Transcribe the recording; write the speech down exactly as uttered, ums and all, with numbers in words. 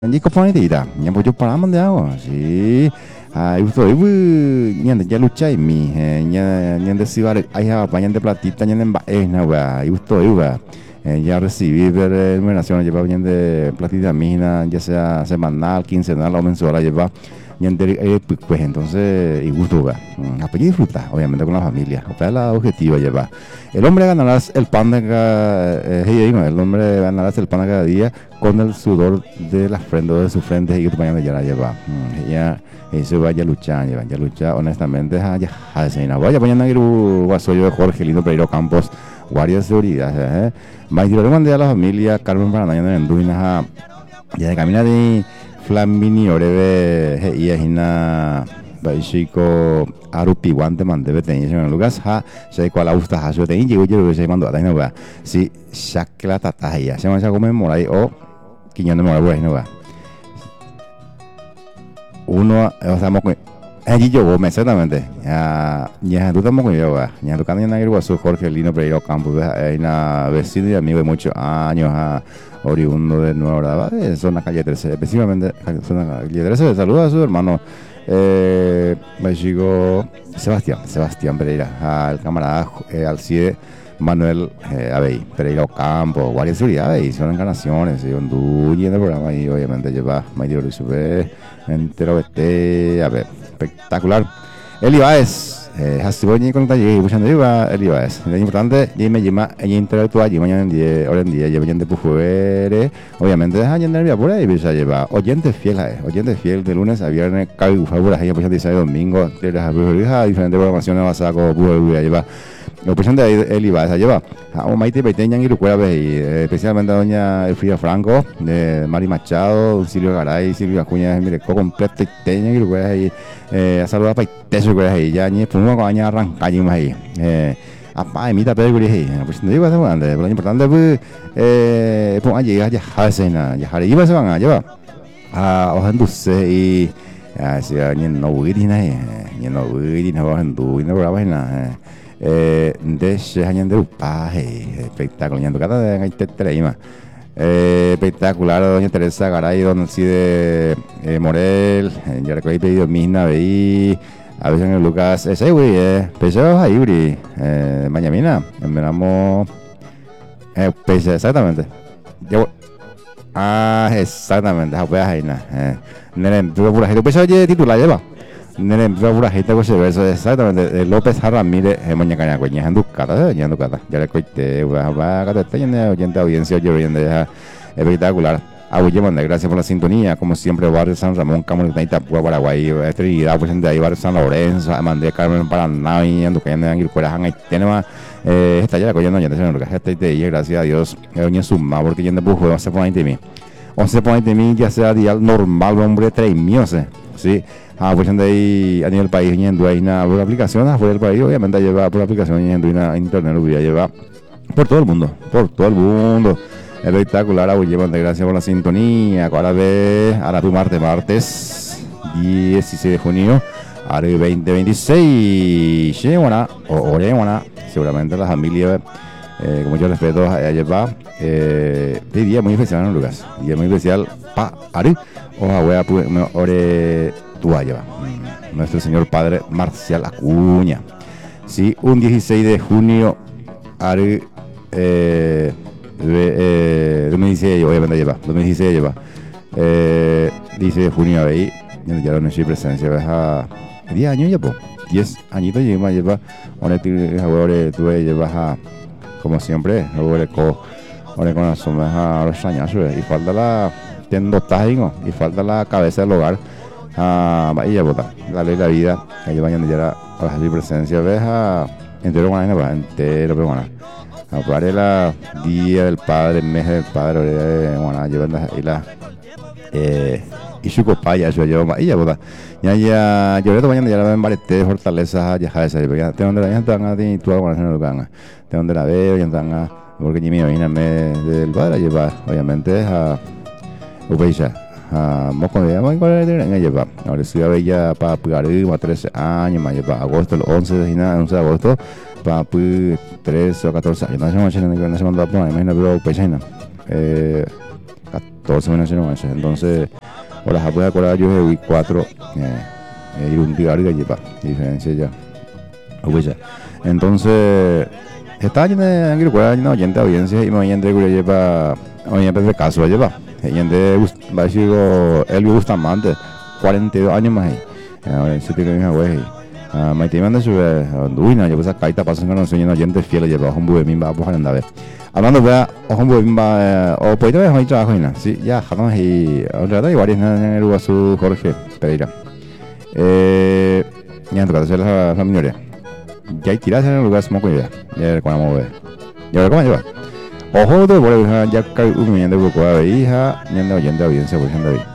Ni có phong thì đã, nhà bố chụp para mình đâu, sí, ah, itu ibu nyanda ya lucha y mi, ya nyanda si vale, ay ha, pañan de platita, nyanda en bae, na va, ibu to ibu va, ya recibí ver numeración, lleva pañan de platita mina, ya sea semanal, quincenal o mensual, lleva nyanda eh, pues entonces y gusto va, a pedir disfrutar, obviamente con la familia, o sea, la objetiva lleva. El hombre ganará el pan de cada, eh, el hombre ganará el pan de cada día con el sudor de la frente, de su frente y tu mañana ya la lleva. Ya, eso vaya a luchar, ya vaya a luchar, honestamente, ya, ya, ya, vaya mañana ir guasoyo de Jorge Lindo Pereiro Campos, guardia de seguridad, eh. Maestro, le mandé a la familia Carmen Paranaña en Duina, ya de camina de Flamini, Oreve, y Ejina. Baishiko Arupi Guante Mande Tenis en Lucas Ha, se cual gusta Hasu de Inji, yo se mandó a Tainova. Si Shakla Tataya, se llama como Moray o Quiñón de Moray, no va. Uno, o sea, moco. Allí yo, exactamente. Ya, ya, tú estamos con yo, ya, tu canal en Aguirre, Jorge Lino Pereiro Campos, hay una vecina y amigo de muchos años, a oriundo de Nueva Orada, zona calle trece, específicamente, zona calle trece, saluda a su hermano. Eh, me llegó Sebastián, Sebastián Pereira, al camarada eh, Alcide Manuel eh, Abey, Pereira Ocampo, Guardia de Seguridad, Abey, son encarnaciones, y Honduras en el programa, y obviamente lleva Maidiro Luisube, entero vete, a ver, espectacular. Eli Baez, eh, Hasiboñi con taller, buscando iba, Eli Baez. Lo importante, y me llama, ella intelectual, y mañana en día, ahora en día, lleva gente pujuere, obviamente, deja en nervia por ahí, ya lleva, oyente fiel, eh, oyente fiel, de lunes a viernes, cabe bufaburas, ahí, pues, dice domingo, de las diferentes programaciones basadas con pujuere, lleva. Lo presente ahí él iba a llevar a un maite pequeña y recuerda y especialmente a doña Elfrida Franco, de Mari Machado, Silvio Garay, Silvio Acuña, mire, completo pequeña y recuerda ahí a saludar para te recuerda ahí ya ni pongo con aña arrancar más ahí eh apa imita pero ahí pues no iba a ser grande lo importante pues eh pon allí ya hace nada ya haré iba a se van a llevar a ojanduce y así ni no voy ni nada ni no voy ni no voy a andu y no voy a nada eh de ese año de upaje espectacular ñando cada de ahí te traima eh espectacular doña Teresa Garay don Alcide eh, Morel ya recuerdo pedido misna veí a veces en el Lucas ese güey eh pesos ahí güey eh mañana esperamos eh pesos exactamente yo ah exactamente a ver ahí na eh nene tú por ahí pesos oye titular lleva nene por ahí te coche verso exactamente López Ramírez eh mañana caña coña en Ducata ya en Ducata ya recuerdo va va a te tiene oyente audiencia yo oyente espectacular. Abuyemonde, gracias por la sintonía. Como siempre, Barrio San Ramón, Camoneta, Itapúa, Paraguay, Trinidad, pues de ahí, Barrio San Lorenzo, Amandé, Carmen, Paraná, y Anducayan, Anguilcuera, Hangay, Tenema, eh, está ya la coyendo, ya te se nos gracias a Dios, doña Suma, porque ya no puedo jugar, once por mil, once por mil, ya sea día normal, hombre, tres miose, sí. Ah, pues de ahí, a nivel país, yendo ahí, una por aplicación, afuera del país, obviamente, lleva por aplicación, yendo una internet, lo voy a llevar por todo el mundo, por todo el mundo. Espectacular, Abuyemonde, gracias por la sintonía. Ahora ve, ahora tu martes, martes dieciséis de junio, ahora veinte veintiséis. Bueno, o Orewana, seguramente la familia, eh, con mucho respeto, a llevar eh, de día muy especial en Lucas. Día muy especial para Ari, o a pues, ore tu lleva. Nuestro señor padre Marcial Acuña. Sí, un dieciséis de junio, Ari, eh. Eh, dos mil dieciséis obviamente lleva dos mil dieciséis lleva eh, dice de junio ahí ya no sé presencia a diez años ya pues diez añitos lleva lleva ahora tú llevas a como siempre ahora con ahora con las sombras a los años y falta la tienda tájico y falta la cabeza del hogar a Bahía Bota la ley de la vida que lleva ya a la presencia ves a entero bueno entero pero bueno Apare la Día del Padre, mes del Padre, bueno, llevando ahí la eh y su copaya, eso lleva y ya boda. Ya ya yo le mañana ya la ven barete fortaleza ya ja esa, porque te donde la gente están a ti tú alguna no lo gana. Te donde la veo y están a porque ni me viene mes del padre lleva obviamente a Ubeisa. A moco de llama igual de lleva. Ahora sí ya para pegar más trece años, más lleva agosto el once de once de agosto. Papi trece o catorce años, no sé cómo se llama, no se mandó a poner, imagino, pero pues, eh, todos se menos no entonces ahora ya puede acordar yo de cuatro eh, ir un diario de lleva diferencia ya ya entonces está lleno de angry cuál lleno de audiencia y me oyente que lleva oyente de caso lleva oyente va a decir él me gusta más de cuarenta y dos años más ahí ahora se tiene una güey mai te manda su duina ya pues caita pasan con los oyentes fieles lleva un buen mimba pues anda ver hablando de un buen mimba o pues todavía hay trabajo en sí ya jamás y otra vez varias en el lugar su Jorge Pereira eh ya en hacer la la minoría ya hay tiras en el lugar smoke ya ya con la mover ya cómo lleva ojo de por ya cae un millón de grupo de hija ya de oyente audiencia por ejemplo